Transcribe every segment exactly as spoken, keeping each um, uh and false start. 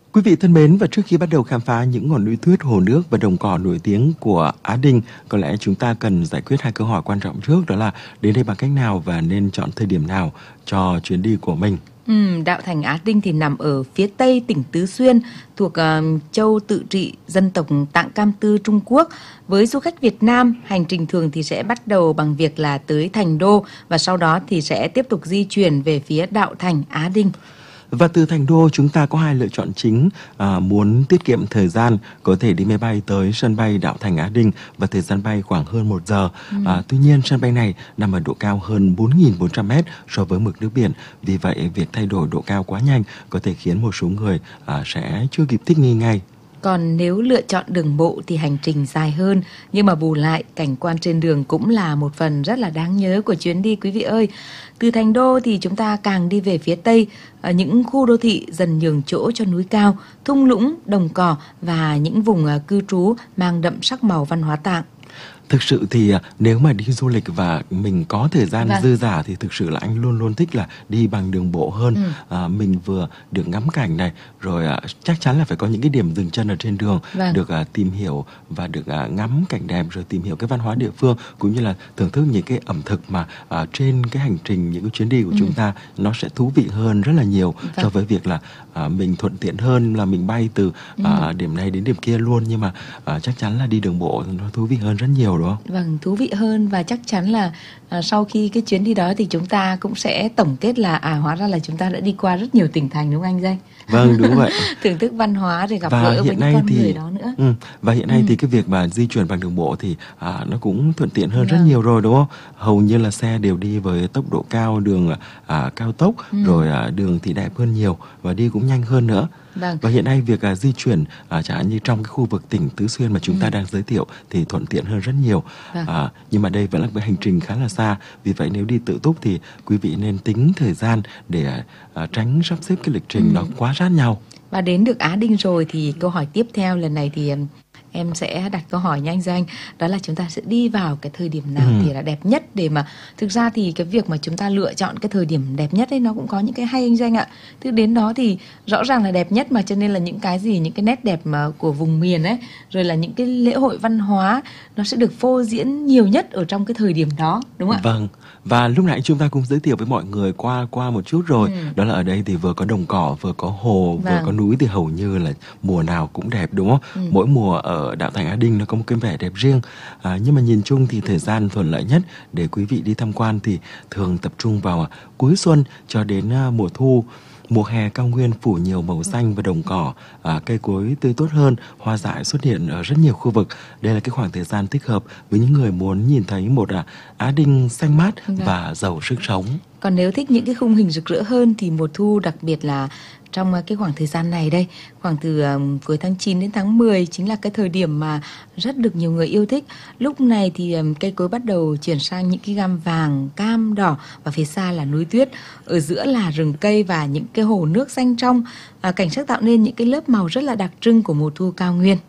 Quý vị thân mến, và trước khi bắt đầu khám phá những ngọn núi tuyết, hồ nước và đồng cỏ nổi tiếng của Á Đinh, có lẽ chúng ta cần giải quyết hai câu hỏi quan trọng trước, đó là đến đây bằng cách nào và nên chọn thời điểm nào cho chuyến đi của mình. Ừ, đạo Thành Á Đinh thì nằm ở phía tây tỉnh Tứ Xuyên, thuộc uh, châu tự trị dân tộc Tạng Cam Tư, Trung Quốc. Với du khách Việt Nam, hành trình thường thì sẽ bắt đầu bằng việc là tới Thành Đô và sau đó thì sẽ tiếp tục di chuyển về phía đạo Thành Á Đinh. Và từ Thành Đô chúng ta có hai lựa chọn chính. À, muốn tiết kiệm thời gian có thể đi máy bay tới sân bay đạo Thành Á Đinh và thời gian bay khoảng hơn một giờ. Ừ. À, tuy nhiên sân bay này nằm ở độ cao hơn bốn nghìn bốn trăm mét so với mực nước biển. Vì vậy việc thay đổi độ cao quá nhanh có thể khiến một số người à, sẽ chưa kịp thích nghi ngay. Còn nếu lựa chọn đường bộ thì hành trình dài hơn, nhưng mà bù lại cảnh quan trên đường cũng là một phần rất là đáng nhớ của chuyến đi quý vị ơi. Từ Thành Đô thì chúng ta càng đi về phía Tây, những khu đô thị dần nhường chỗ cho núi cao, thung lũng, đồng cỏ và những vùng cư trú mang đậm sắc màu văn hóa Tạng. Thực sự thì nếu mà đi du lịch và mình có thời gian Vâng. dư dả thì thực sự là anh luôn luôn thích là đi bằng đường bộ hơn. Ừ. À, mình vừa được ngắm cảnh này, rồi à, chắc chắn là phải có những cái điểm dừng chân ở trên đường. Vâng. Được à, tìm hiểu và được à, ngắm cảnh đẹp, rồi tìm hiểu cái văn hóa địa phương, cũng như là thưởng thức những cái ẩm thực mà à, trên cái hành trình, những cái chuyến đi của ừ. chúng ta nó sẽ thú vị hơn rất là nhiều. Vâng. So với việc là à, mình thuận tiện hơn là mình bay từ ừ. à, điểm này đến điểm kia luôn, nhưng mà à, chắc chắn là đi đường bộ nó thú vị hơn rất nhiều. Vâng, thú vị hơn, và chắc chắn là à, sau khi cái chuyến đi đó thì chúng ta cũng sẽ tổng kết là à hóa ra là chúng ta đã đi qua rất nhiều tỉnh thành, đúng không anh Danh? Vâng, đúng vậy. Thưởng thức văn hóa rồi gặp và gỡ với những con thì, người đó nữa. Ừ, và hiện nay ừ. thì cái việc mà di chuyển bằng đường bộ thì à, nó cũng thuận tiện hơn vâng. rất nhiều rồi, đúng không? Hầu như là xe đều đi với tốc độ cao, đường à, cao tốc, ừ. rồi à, đường thì đẹp hơn nhiều và đi cũng nhanh hơn nữa. Vâng. Và hiện nay việc à, di chuyển à, chẳng hạn như trong cái khu vực tỉnh Tứ Xuyên mà chúng ừ. ta đang giới thiệu thì thuận tiện hơn rất nhiều. Vâng. à, nhưng mà đây vẫn là cái hành trình khá là xa, vì vậy nếu đi tự túc thì quý vị nên tính thời gian để à, tránh sắp xếp cái lịch trình ừ. nó quá sát nhau. Và đến được Á Đinh rồi thì câu hỏi tiếp theo lần này thì em sẽ đặt câu hỏi nha anh Danh, đó là chúng ta sẽ đi vào cái thời điểm nào ừ. thì là đẹp nhất, để mà thực ra thì cái việc mà chúng ta lựa chọn cái thời điểm đẹp nhất ấy nó cũng có những cái hay anh Danh ạ. Từ đến đó thì rõ ràng là đẹp nhất mà, cho nên là những cái gì, những cái nét đẹp mà của vùng miền ấy, rồi là những cái lễ hội văn hóa nó sẽ được phô diễn nhiều nhất ở trong cái thời điểm đó, đúng không ạ? Vâng. Và lúc nãy chúng ta cũng giới thiệu với mọi người qua qua một chút rồi. ừ. Đó là ở đây thì vừa có đồng cỏ, vừa có hồ, vâng. vừa có núi, thì hầu như là mùa nào cũng đẹp, đúng không? ừ. Mỗi mùa ở đạo Thành Á Đinh nó có một cái vẻ đẹp riêng. à, Nhưng mà nhìn chung thì thời gian thuận lợi nhất để quý vị đi tham quan thì thường tập trung vào cuối xuân cho đến mùa thu. Mùa hè cao nguyên phủ nhiều màu xanh và đồng cỏ, à, cây cối tươi tốt hơn, hoa dại xuất hiện ở rất nhiều khu vực. Đây là cái khoảng thời gian thích hợp với những người muốn nhìn thấy một à, Á Đinh xanh mát và giàu sức sống. Còn nếu thích những cái khung hình rực rỡ hơn thì mùa thu, đặc biệt là trong cái khoảng thời gian này đây, khoảng từ um, cuối tháng chín đến tháng mười chính là cái thời điểm mà rất được nhiều người yêu thích. Lúc này thì um, cây cối bắt đầu chuyển sang những cái gam vàng, cam, đỏ, và phía xa là núi tuyết, ở giữa là rừng cây và những cái hồ nước xanh trong. À, cảnh sắc tạo nên những cái lớp màu rất là đặc trưng của mùa thu cao nguyên.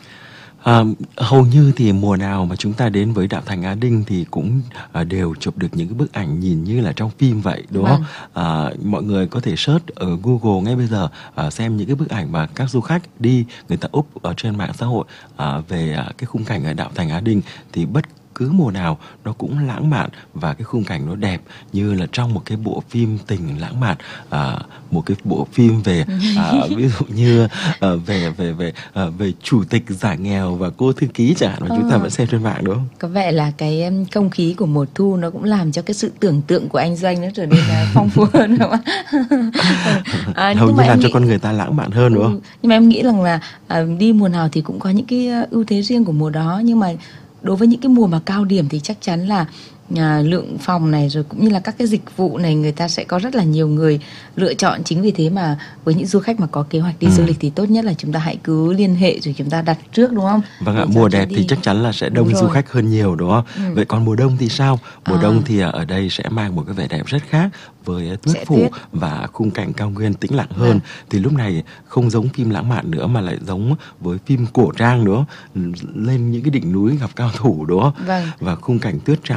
À, hầu như thì mùa nào mà chúng ta đến với đạo Thành Á Đinh thì cũng à, đều chụp được những cái bức ảnh nhìn như là trong phim vậy, đúng vâng. không? À, mọi người có thể search ở Google ngay bây giờ à, xem những cái bức ảnh mà các du khách đi, người ta up ở trên mạng xã hội à, về à, cái khung cảnh ở đạo Thành Á Đinh, thì bất cứ mùa nào nó cũng lãng mạn và cái khung cảnh nó đẹp như là trong một cái bộ phim tình lãng mạn, à, một cái bộ phim về à, ví dụ như à, về về về à, về chủ tịch giả nghèo và cô thư ký chẳng hạn mà chúng ta vẫn xem trên mạng, đúng không? Có vẻ là cái không khí của mùa thu nó cũng làm cho cái sự tưởng tượng của anh Doanh nó trở nên phong phú hơn, đúng không ạ? À, hầu như làm nghĩ... cho con người ta lãng mạn hơn, đúng không? Ừ, nhưng mà em nghĩ rằng là à, đi mùa nào thì cũng có những cái ưu thế riêng của mùa đó, nhưng mà đối với những cái mùa mà cao điểm thì chắc chắn là à, lượng phòng này rồi cũng như là các cái dịch vụ này người ta sẽ có rất là nhiều người lựa chọn. Chính vì thế mà với những du khách mà có kế hoạch đi ừ. du lịch thì tốt nhất là chúng ta hãy cứ liên hệ rồi chúng ta đặt trước, đúng không? Vâng ạ, mùa đẹp thì chắc chắn là sẽ đông du khách hơn nhiều, đúng không? Ừ. Vậy còn mùa đông thì sao? Mùa à. đông thì ở đây sẽ mang một cái vẻ đẹp rất khác, với tuyết sẽ phủ tuyết. Và khung cảnh cao nguyên tĩnh lặng hơn. Vâng. Thì lúc này không giống phim lãng mạn nữa mà lại giống với phim cổ trang nữa, lên những cái đỉnh núi gặp cao thủ, đúng không? Vâng. Và khung cảnh tuyết trắng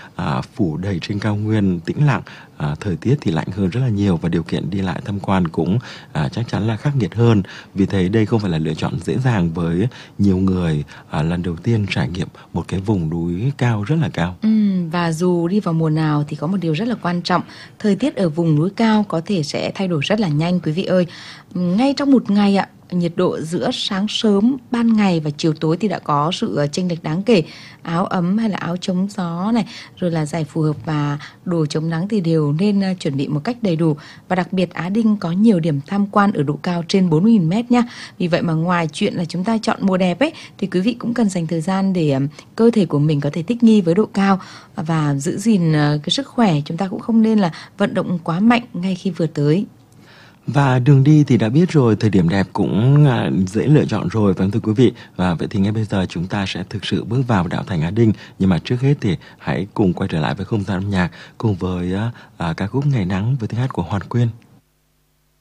à, phủ đầy trên cao nguyên tĩnh lặng. À, thời tiết thì lạnh hơn rất là nhiều và điều kiện đi lại tham quan cũng à, chắc chắn là khắc nghiệt hơn. Vì thế đây không phải là lựa chọn dễ dàng với nhiều người à, lần đầu tiên trải nghiệm một cái vùng núi cao rất là cao. Ừ, và dù đi vào mùa nào thì có một điều rất là quan trọng, thời tiết ở vùng núi cao có thể sẽ thay đổi rất là nhanh quý vị ơi. Ngay trong một ngày ạ, nhiệt độ giữa sáng sớm, ban ngày và chiều tối thì đã có sự chênh lệch đáng kể. Áo ấm hay là áo chống gió này, rồi là giày phù hợp và đồ chống nắng thì đều nên chuẩn bị một cách đầy đủ. Và đặc biệt Á Đinh có nhiều điểm tham quan ở độ cao trên bốn mươi nghìn mét nha. Vì vậy mà ngoài chuyện là chúng ta chọn mùa đẹp ấy, thì quý vị cũng cần dành thời gian để cơ thể của mình có thể thích nghi với độ cao và giữ gìn cái sức khỏe. Chúng ta cũng không nên là vận động quá mạnh ngay khi vừa tới. Và đường đi thì đã biết rồi, thời điểm đẹp cũng à, dễ lựa chọn rồi, vâng thưa quý vị. Và vậy thì ngay bây giờ chúng ta sẽ thực sự bước vào đạo Thành Á Đinh. Nhưng mà trước hết thì hãy cùng quay trở lại với không gian âm nhạc cùng với à, ca khúc Ngày Nắng với tiếng hát của Hoàn Quyên.